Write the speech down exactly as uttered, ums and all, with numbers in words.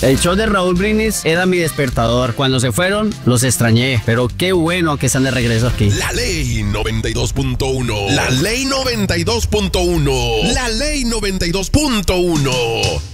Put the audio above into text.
El show de Raúl Brindis era mi despertador. Cuando se fueron, los extrañé. Pero qué bueno que están de regreso aquí. La Ley noventa y dos punto uno. La Ley noventa y dos punto uno. La Ley noventa y dos punto uno.